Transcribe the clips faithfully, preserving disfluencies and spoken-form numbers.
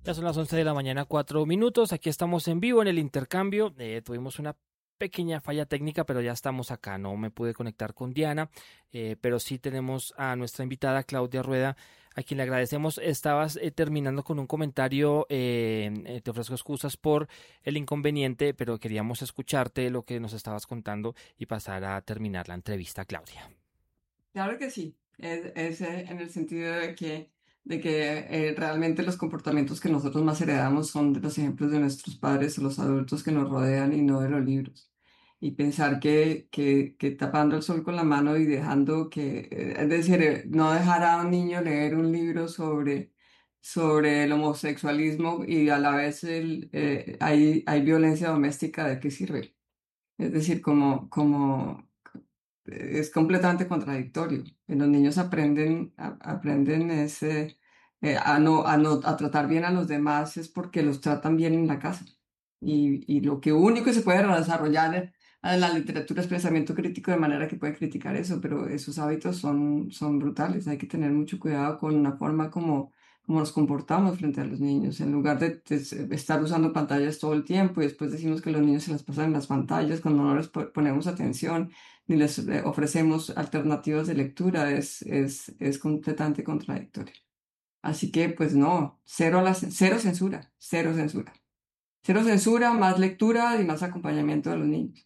Ya son las once de la mañana, cuatro minutos. Aquí estamos en vivo en el intercambio. Eh, tuvimos una pequeña falla técnica, pero ya estamos acá. No me pude conectar con Diana, eh, pero sí tenemos a nuestra invitada Claudia Rueda, a quien le agradecemos. Estabas eh, terminando con un comentario. Eh, eh, te ofrezco excusas por el inconveniente, pero queríamos escucharte lo que nos estabas contando y pasar a terminar la entrevista, Claudia. Claro que sí. Es, es, eh, en el sentido de que, de que eh, realmente los comportamientos que nosotros más heredamos son de los ejemplos de nuestros padres o los adultos que nos rodean y no de los libros. Y pensar que, que, que tapando el sol con la mano y dejando que, eh, es decir, eh, no dejar a un niño leer un libro sobre, sobre el homosexualismo y a la vez el, eh, hay, hay violencia doméstica, ¿de qué sirve? Es decir, como, como es completamente contradictorio. Y los niños aprenden, a- aprenden ese, eh, a, no, a, no, a tratar bien a los demás es porque los tratan bien en la casa. Y, y lo que único que se puede desarrollar en la literatura es pensamiento crítico de manera que puede criticar eso, pero esos hábitos son, son brutales. Hay que tener mucho cuidado con la forma como, como nos comportamos frente a los niños. En lugar de, de estar usando pantallas todo el tiempo y después decimos que los niños se las pasan en las pantallas cuando no les po- ponemos atención ni les eh, ofrecemos alternativas de lectura, es, es, es completamente contradictorio. Así que, pues no, cero, a la, cero censura, cero censura. Cero censura, más lectura y más acompañamiento de los niños.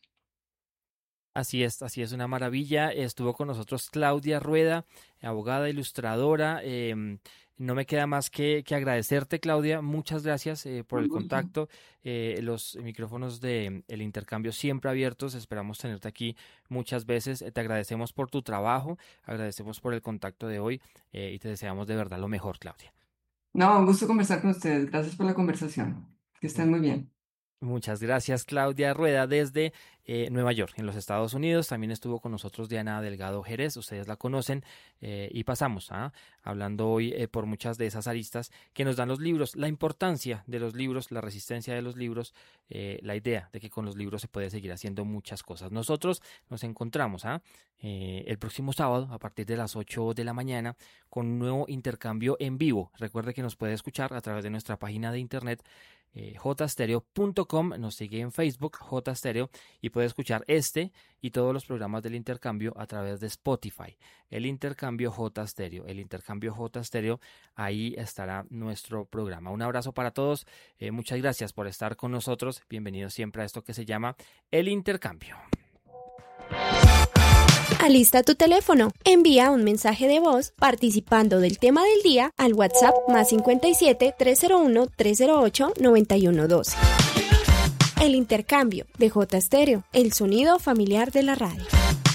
Así es, así es, una maravilla. Estuvo con nosotros Claudia Rueda, abogada, ilustradora. Em, no me queda más que, que agradecerte, Claudia. Muchas gracias eh, por Un el gusto. contacto. Eh, los micrófonos de El Intercambio siempre abiertos. Esperamos tenerte aquí muchas veces. Eh, te agradecemos por tu trabajo, agradecemos por el contacto de hoy eh, y te deseamos de verdad lo mejor, Claudia. No, un gusto conversar con ustedes. Gracias por la conversación. Que estén muy bien. Muchas gracias, Claudia Rueda, desde eh, Nueva York, en los Estados Unidos. También estuvo con nosotros Diana Delgado Jerez, ustedes la conocen, eh, y pasamos ¿ah? hablando hoy eh, por muchas de esas aristas que nos dan los libros, la importancia de los libros, la resistencia de los libros, eh, la idea de que con los libros se puede seguir haciendo muchas cosas. Nosotros nos encontramos ¿ah? eh, el próximo sábado a partir de las ocho de la mañana con un nuevo intercambio en vivo. Recuerde que nos puede escuchar a través de nuestra página de internet Eh, j stereo punto com, nos sigue en Facebook J Stereo y puede escuchar este y todos los programas del intercambio a través de Spotify. El intercambio J Stereo, el intercambio J Stereo, ahí estará nuestro programa. Un abrazo para todos, eh, muchas gracias por estar con nosotros, bienvenidos siempre a esto que se llama El Intercambio. Alista tu teléfono, envía un mensaje de voz participando del tema del día al WhatsApp más cincuenta y siete, trescientos uno, trescientos ocho, noventa y uno doce. El Intercambio de J Stereo, el sonido familiar de la radio.